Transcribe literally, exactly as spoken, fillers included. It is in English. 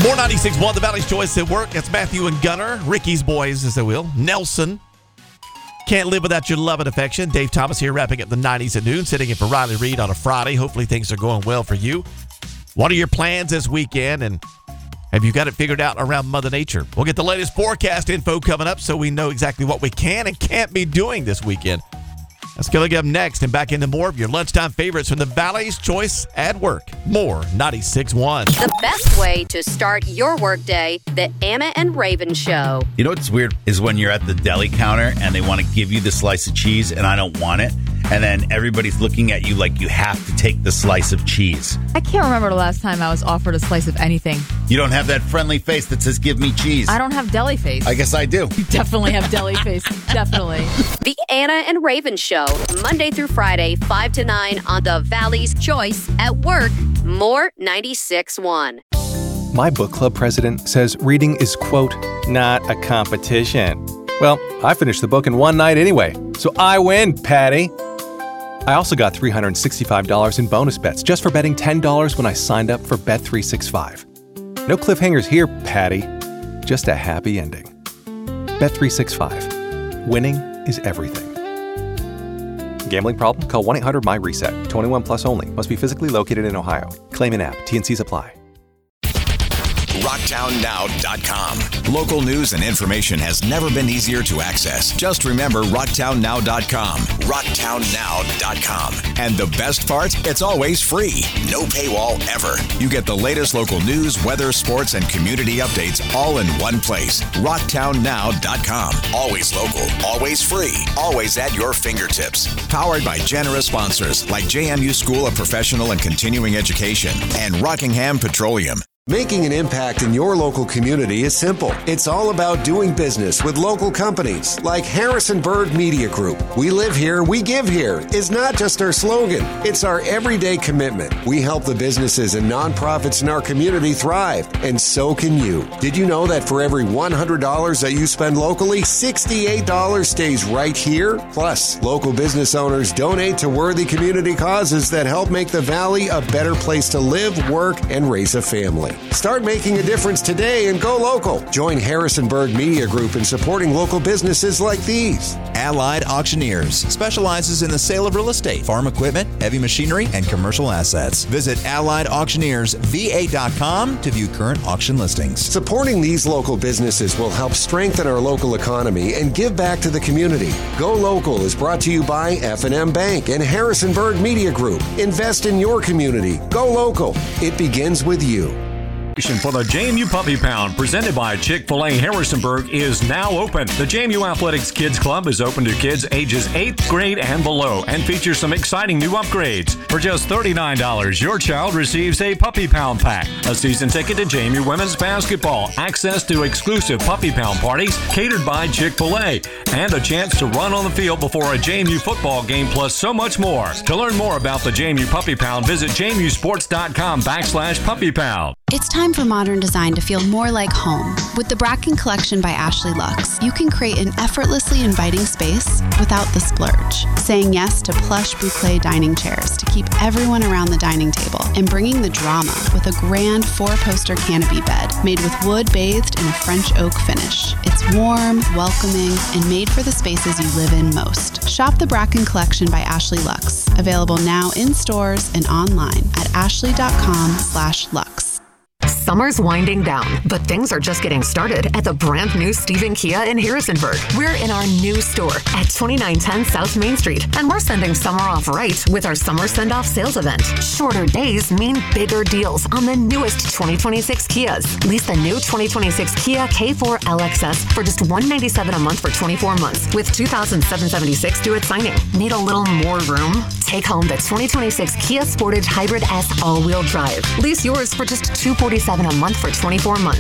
More ninety-six point one, the Valley's Choice at work. That's Matthew and Gunner. Ricky's boys, as they will. Nelson. Can't live without your love and affection. Dave Thomas here, wrapping up the nineties at noon, sitting in for Riley Reed on a Friday. Hopefully things are going well for you. What are your plans this weekend, and have you got it figured out around Mother Nature? We'll get the latest forecast info coming up so we know exactly what we can and can't be doing this weekend. That's coming up next, and back into more of your lunchtime favorites from the Valley's Choice at work. More ninety-six point one. The best way to start your workday, the Anna and Raven Show. You know what's weird is when you're at the deli counter and they want to give you the slice of cheese and I don't want it. And then everybody's looking at you like you have to take the slice of cheese. I can't remember the last time I was offered a slice of anything. You don't have that friendly face that says, give me cheese. I don't have deli face. I guess I do. You definitely have deli face. Definitely. The Anna and Raven Show, Monday through Friday, five to nine on the Valley's Choice at work. More ninety-six point one. My book club president says reading is, quote, not a competition. Well, I finished the book in one night anyway, so I win, Patty. I also got three hundred sixty-five dollars in bonus bets just for betting ten dollars when I signed up for Bet three sixty-five. No cliffhangers here, Patty. Just a happy ending. Bet three sixty-five. Winning is everything. Gambling problem? Call one eight hundred M Y reset. twenty-one plus only. Must be physically located in Ohio. Claim in app. T N Cs apply. rocktown now dot com. Local news and information has never been easier to access. Just remember rocktown now dot com. rocktown now dot com. And the best part? It's always free. No paywall ever. You get the latest local news, weather, sports, and community updates all in one place. rocktown now dot com. Always local, always free, always at your fingertips. Powered by generous sponsors like J M U School of Professional and Continuing Education and Rockingham Petroleum. Making an impact in your local community is simple. It's all about doing business with local companies like Harrisonburg Media Group. We live here, we give here is not just our slogan. It's our everyday commitment. We help the businesses and nonprofits in our community thrive, and so can you. Did you know that for every one hundred dollars that you spend locally, sixty-eight dollars stays right here? Plus, local business owners donate to worthy community causes that help make the Valley a better place to live, work, and raise a family. Start making a difference today and go local. Join Harrisonburg Media Group in supporting local businesses like these. Allied Auctioneers specializes in the sale of real estate, farm equipment, heavy machinery, and commercial assets. Visit allied auctioneers v a dot com to view current auction listings. Supporting these local businesses will help strengthen our local economy and give back to the community. Go Local is brought to you by F and M Bank and Harrisonburg Media Group. Invest in your community. Go local. It begins with you. For the J M U Puppy Pound, presented by Chick-fil-A Harrisonburg, is now open. The J M U Athletics Kids Club is open to kids ages eighth grade and below and features some exciting new upgrades. For just thirty-nine dollars, your child receives a Puppy Pound pack, a season ticket to J M U Women's Basketball, access to exclusive Puppy Pound parties catered by Chick-fil-A, and a chance to run on the field before a J M U football game, plus so much more. To learn more about the J M U Puppy Pound, visit j m u sports dot com backslash Puppy Pound. It's time for modern design to feel more like home. With the Bracken Collection by Ashley Lux, you can create an effortlessly inviting space without the splurge. Saying yes to plush boucle dining chairs to keep everyone around the dining table, and bringing the drama with a grand four-poster canopy bed made with wood bathed in a French oak finish. It's warm, welcoming, and made for the spaces you live in most. Shop the Bracken Collection by Ashley Lux, available now in stores and online at ashley dot com slash lux. Summer's winding down, but things are just getting started at the brand new Stephen Kia in Harrisonburg. We're in our new store at twenty-nine ten South Main Street, and we're sending summer off right with our summer send-off sales event. Shorter days mean bigger deals on the newest twenty twenty-six Kias. Lease the new twenty twenty-six Kia K four L X S for just one hundred ninety-seven dollars a month for twenty-four months with two thousand seven hundred seventy-six dollars due at signing. Need a little more room? Take home the twenty twenty-six Kia Sportage Hybrid S all-wheel drive. Lease yours for just two hundred forty-seven dollars a month for twenty-four months